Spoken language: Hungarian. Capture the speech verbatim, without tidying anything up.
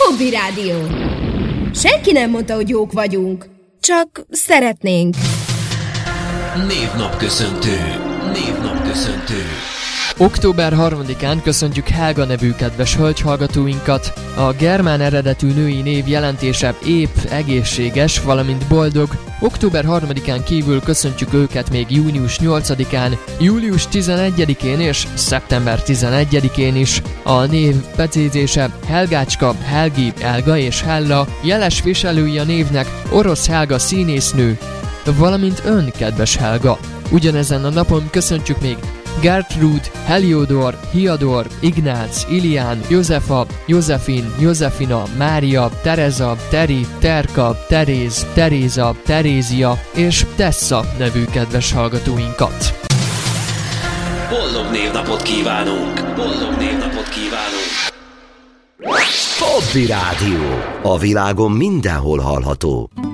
Hobby Rádió. Senki nem mondta, hogy jók vagyunk. Csak szeretnénk. Névnapköszöntő. Névnapköszöntő. október harmadikán köszöntjük Helga nevű kedves hölgyhallgatóinkat. A germán eredetű női név jelentése épp, egészséges, valamint boldog. október harmadikán kívül köszöntjük őket még június nyolcadikán, július tizenegyedikén és szeptember tizenegyedikén is. A név becézése Helgácska, Helgi, Elga és Hella, jeles viselői a névnek Orosz Helga színésznő, valamint ön, kedves Helga. Ugyanezen a napon köszöntjük még Gertrud, Heliodor, Hiador, Ignác, Ilián, Józefa, Józefin, Józefina, Mária, Tereza, Teri, Terka, Teréz, Teréza, Terézia és Tessa nevű kedves hallgatóinkat. Boldog névnapot kívánunk! Boldog névnapot kívánunk! Hobby Rádió. A világon mindenhol hallható.